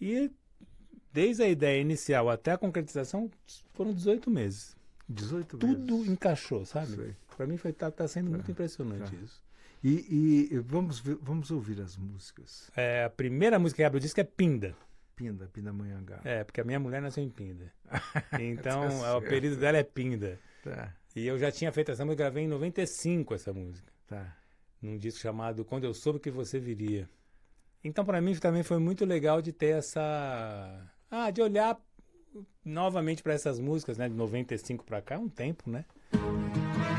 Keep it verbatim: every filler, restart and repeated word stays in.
E desde a ideia inicial até a concretização foram dezoito meses. dezoito Tudo meses. encaixou, sabe? Sei. Para mim foi tá, tá sendo Tá, muito impressionante tá. isso. E, e vamos, ver- vamos ouvir as músicas. É, a primeira música que abre o disco é Pinda. Pinda, Pindamonhangaba. É, porque a minha mulher nasceu em Pinda. Então, Tá o certo. apelido dela é Pinda. Tá, E eu já tinha feito essa música, gravei em noventa e cinco essa música. tá. Num disco chamado Quando Eu Soube Que Você Viria. Então, para mim também foi muito legal de ter essa... Ah, de olhar novamente para essas músicas, né? De noventa e cinco para cá, é um tempo, né?